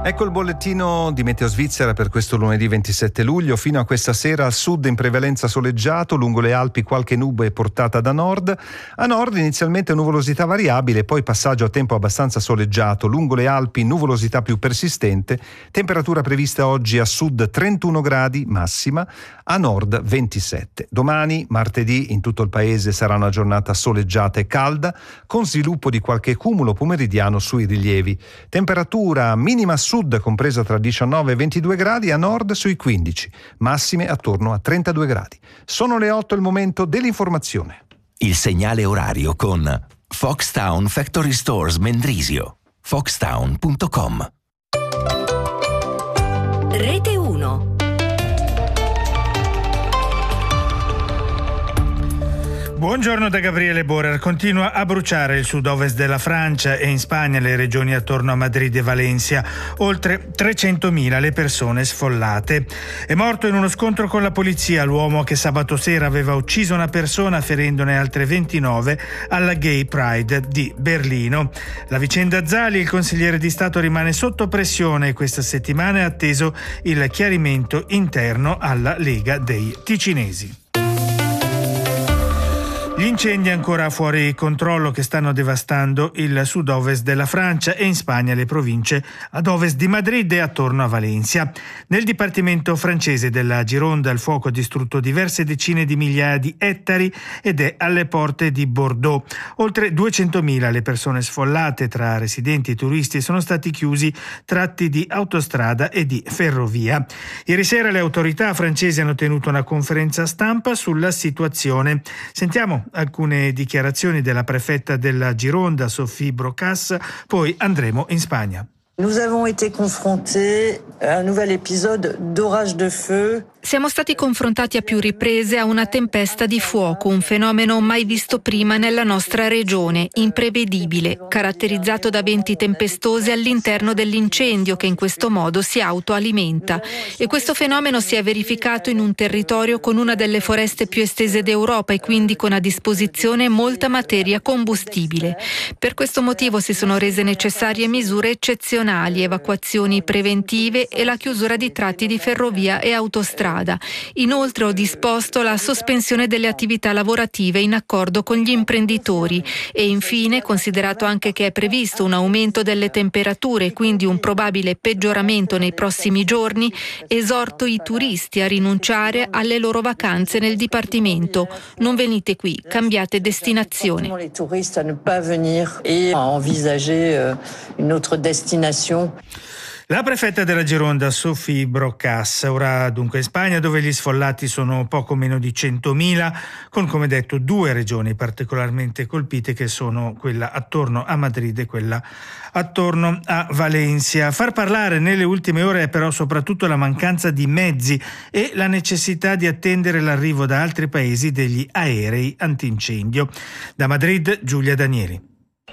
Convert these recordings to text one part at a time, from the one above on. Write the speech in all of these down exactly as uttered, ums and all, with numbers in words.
Ecco il bollettino di Meteo Svizzera per questo lunedì ventisette luglio. Fino a questa sera al sud in prevalenza soleggiato, lungo le Alpi qualche nube portata da nord. A nord inizialmente nuvolosità variabile, poi passaggio a tempo abbastanza soleggiato. Lungo le Alpi nuvolosità più persistente. Temperatura prevista oggi a sud trentuno gradi massima, a nord ventisette. Domani, martedì, in tutto il paese sarà una giornata soleggiata e calda, con sviluppo di qualche cumulo pomeridiano sui rilievi. Temperatura minima a sud compresa tra diciannove e ventidue gradi, a nord sui quindici, massime attorno a trentadue gradi. Sono le otto, il momento dell'informazione. Il segnale orario con Foxtown Factory Stores Mendrisio. foxtown punto com. Rete uno. Buongiorno da Gabriele Borer. Continua a bruciare il sud-ovest della Francia e in Spagna le regioni attorno a Madrid e Valencia. Oltre trecentomila le persone sfollate. È morto in uno scontro con la polizia l'uomo che sabato sera aveva ucciso una persona ferendone altre ventinove alla Gay Pride di Berlino. La vicenda Zali, il consigliere di Stato rimane sotto pressione e questa settimana è atteso il chiarimento interno alla Lega dei Ticinesi. Gli incendi ancora fuori controllo che stanno devastando il sud-ovest della Francia e in Spagna le province ad ovest di Madrid e attorno a Valencia. Nel dipartimento francese della Gironda il fuoco ha distrutto diverse decine di migliaia di ettari ed è alle porte di Bordeaux. Oltre duecentomila le persone sfollate tra residenti e turisti, sono stati chiusi tratti di autostrada e di ferrovia. Ieri sera le autorità francesi hanno tenuto una conferenza stampa sulla situazione. Sentiamo alcune dichiarazioni della prefetta della Gironda, Sophie Brocas, poi andremo in Spagna. Nous avons été confrontés à un nouvel épisode d'orage de feu. Siamo stati confrontati a più riprese a una tempesta di fuoco, un fenomeno mai visto prima nella nostra regione, imprevedibile, caratterizzato da venti tempestosi all'interno dell'incendio che in questo modo si autoalimenta. E questo fenomeno si è verificato in un territorio con una delle foreste più estese d'Europa e quindi con a disposizione molta materia combustibile. Per questo motivo si sono rese necessarie misure eccezionali, evacuazioni preventive e la chiusura di tratti di ferrovia e autostrada. Inoltre ho disposto la sospensione delle attività lavorative in accordo con gli imprenditori e infine, considerato anche che è previsto un aumento delle temperature e quindi un probabile peggioramento nei prossimi giorni, esorto i turisti a rinunciare alle loro vacanze nel dipartimento. Non venite qui, cambiate destinazione. Les touristes à ne pas venir et à envisager une autre destination. La prefetta della Gironda, Sophie Brocas. Ora dunque in Spagna, dove gli sfollati sono poco meno di centomila, con come detto due regioni particolarmente colpite che sono quella attorno a Madrid e quella attorno a Valencia. Far parlare nelle ultime ore è però soprattutto la mancanza di mezzi e la necessità di attendere l'arrivo da altri paesi degli aerei antincendio. Da Madrid, Giulia Danieli.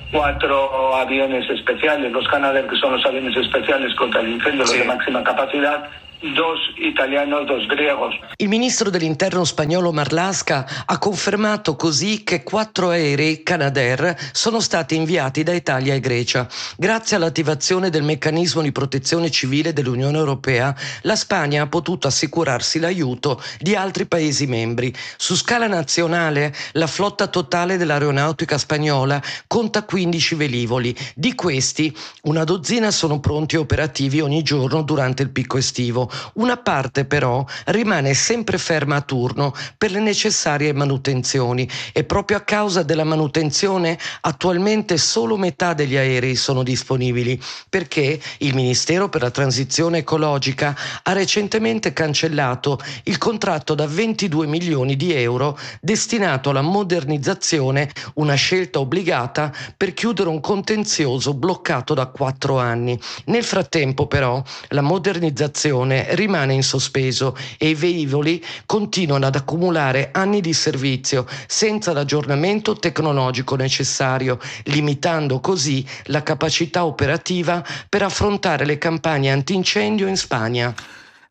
Cuatro aviones especiales, los Canadair, que son los aviones especiales contra el incendio, sí, los de máxima capacidad, dos italianos, dos griegos. Il ministro dell'interno spagnolo Marlaska ha confermato così che quattro aerei Canadair sono stati inviati da Italia e Grecia. Grazie all'attivazione del meccanismo di protezione civile dell'Unione Europea, la Spagna ha potuto assicurarsi l'aiuto di altri Paesi membri. Su scala nazionale, la flotta totale dell'aeronautica spagnola conta quindici velivoli. Di questi, una dozzina sono pronti e operativi ogni giorno durante il picco estivo. Una parte però rimane sempre ferma a turno per le necessarie manutenzioni e proprio a causa della manutenzione attualmente solo metà degli aerei sono disponibili, perché il Ministero per la Transizione Ecologica ha recentemente cancellato il contratto da ventidue milioni di euro destinato alla modernizzazione, una scelta obbligata per chiudere un contenzioso bloccato da quattro anni. Nel frattempo però la modernizzazione rimane in sospeso e i velivoli continuano ad accumulare anni di servizio senza l'aggiornamento tecnologico necessario, limitando così la capacità operativa per affrontare le campagne antincendio in Spagna.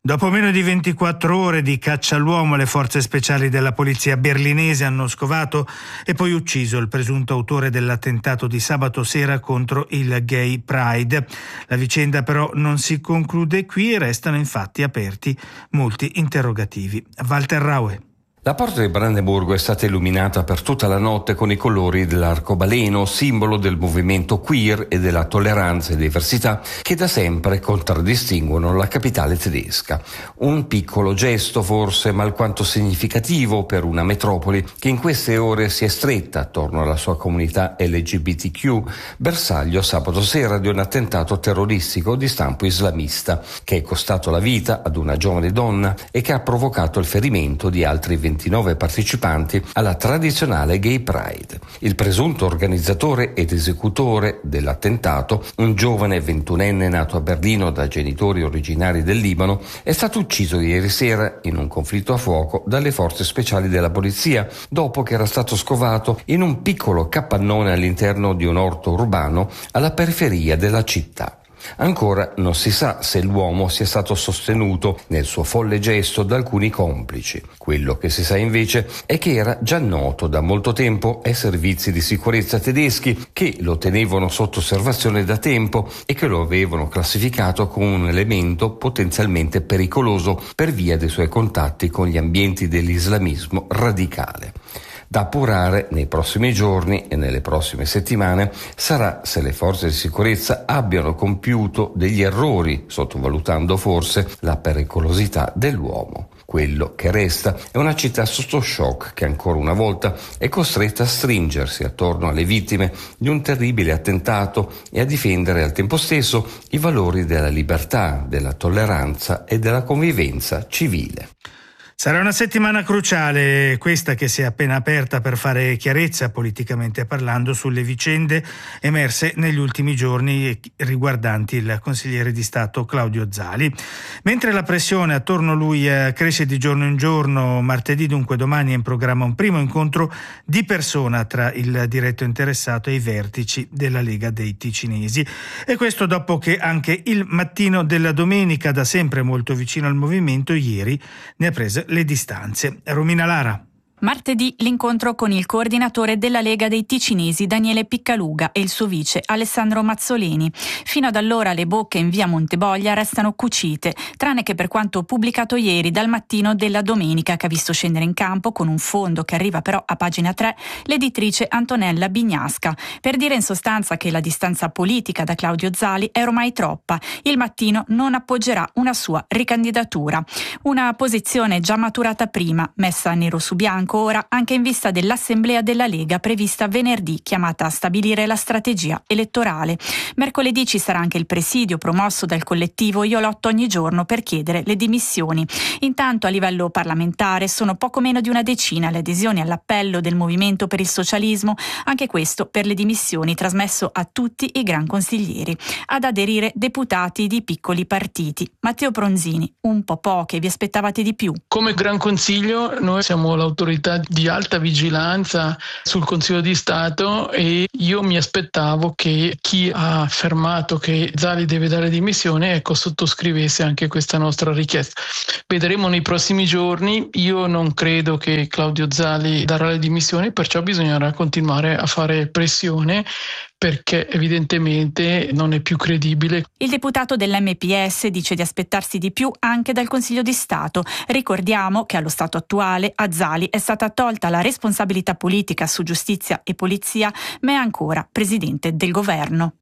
Dopo meno di ventiquattro ore di caccia all'uomo, le forze speciali della polizia berlinese hanno scovato e poi ucciso il presunto autore dell'attentato di sabato sera contro il Gay Pride. La vicenda però non si conclude qui e restano infatti aperti molti interrogativi. Walter Raue. La porta di Brandeburgo è stata illuminata per tutta la notte con i colori dell'arcobaleno, simbolo del movimento queer e della tolleranza e diversità che da sempre contraddistinguono la capitale tedesca. Un piccolo gesto forse, ma alquanto significativo per una metropoli che in queste ore si è stretta attorno alla sua comunità L G B T Q, bersaglio sabato sera di un attentato terroristico di stampo islamista che è costato la vita ad una giovane donna e che ha provocato il ferimento di altri ventinove partecipanti alla tradizionale Gay Pride. Il presunto organizzatore ed esecutore dell'attentato, un giovane ventunenne nato a Berlino da genitori originari del Libano, è stato ucciso ieri sera in un conflitto a fuoco dalle forze speciali della polizia, dopo che era stato scovato in un piccolo capannone all'interno di un orto urbano alla periferia della città. Ancora non si sa se l'uomo sia stato sostenuto nel suo folle gesto da alcuni complici. Quello che si sa invece è che era già noto da molto tempo ai servizi di sicurezza tedeschi, che lo tenevano sotto osservazione da tempo e che lo avevano classificato come un elemento potenzialmente pericoloso per via dei suoi contatti con gli ambienti dell'islamismo radicale. Da appurare nei prossimi giorni e nelle prossime settimane sarà se le forze di sicurezza abbiano compiuto degli errori, sottovalutando forse la pericolosità dell'uomo. Quello che resta è una città sotto shock che ancora una volta è costretta a stringersi attorno alle vittime di un terribile attentato e a difendere al tempo stesso i valori della libertà, della tolleranza e della convivenza civile. Sarà una settimana cruciale questa che si è appena aperta per fare chiarezza, politicamente parlando, sulle vicende emerse negli ultimi giorni riguardanti il consigliere di Stato Claudio Zali. Mentre la pressione attorno a lui cresce di giorno in giorno, martedì, dunque domani, è in programma un primo incontro di persona tra il diretto interessato e i vertici della Lega dei Ticinesi. E questo dopo che anche il Mattino della Domenica, da sempre molto vicino al movimento, ieri ne ha preso le distanze. Romina Lara. Martedì l'incontro con il coordinatore della Lega dei Ticinesi Daniele Piccaluga e il suo vice Alessandro Mazzoleni. Fino ad allora le bocche in via Monteboglia restano cucite, tranne che per quanto pubblicato ieri dal Mattino della Domenica, che ha visto scendere in campo con un fondo che arriva però a pagina tre l'editrice Antonella Bignasca, per dire in sostanza che la distanza politica da Claudio Zali è ormai troppa. Il Mattino non appoggerà una sua ricandidatura. Una posizione già maturata prima, messa nero su bianco ora anche in vista dell'assemblea della Lega prevista venerdì, chiamata a stabilire la strategia elettorale. Mercoledì ci sarà anche il presidio promosso dal collettivo Io lotto ogni giorno per chiedere le dimissioni. Intanto a livello parlamentare sono poco meno di una decina le adesioni all'appello del Movimento per il Socialismo, anche questo per le dimissioni, trasmesso a tutti i gran consiglieri. Ad aderire deputati di piccoli partiti. Matteo Pronzini, un po' poche, vi aspettavate di più? Come Gran Consiglio noi siamo l'autorità di alta vigilanza sul Consiglio di Stato e io mi aspettavo che chi ha affermato che Zali deve dare dimissione, ecco, sottoscrivesse anche questa nostra richiesta. Vedremo nei prossimi giorni. Io non credo che Claudio Zali darà le dimissioni, perciò bisognerà continuare a fare pressione, perché evidentemente non è più credibile. Il deputato dell'M P S dice di aspettarsi di più anche dal Consiglio di Stato. Ricordiamo che allo stato attuale a Zali è stata tolta la responsabilità politica su giustizia e polizia, ma è ancora presidente del governo.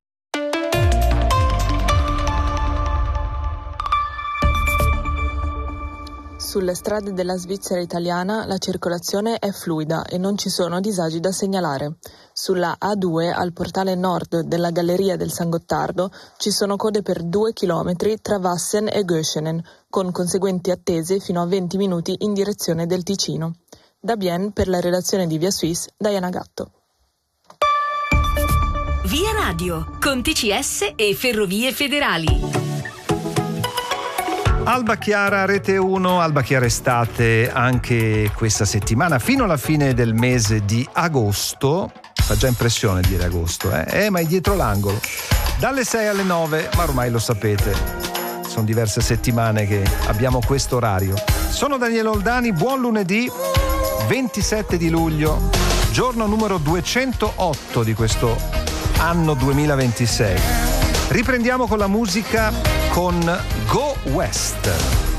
Sulle strade della Svizzera italiana la circolazione è fluida e non ci sono disagi da segnalare. Sulla A due, al portale nord della Galleria del San Gottardo, ci sono code per due chilometri tra Wassen e Göschenen, con conseguenti attese fino a venti minuti in direzione del Ticino. Da Bienne, per la redazione di Via Suisse, Diana Gatto. Via Radio, con T C S e Ferrovie Federali. Alba Chiara, Rete uno, Alba Chiara estate anche questa settimana, fino alla fine del mese di agosto. Fa già impressione dire agosto, eh? eh ma è dietro l'angolo. Dalle sei alle nove, ma ormai lo sapete. sono diverse settimane che abbiamo questo orario. Sono Daniele Oldani, buon lunedì ventisette di luglio, giorno numero duecentootto di questo anno duemilaventisei. Riprendiamo con la musica con Go West.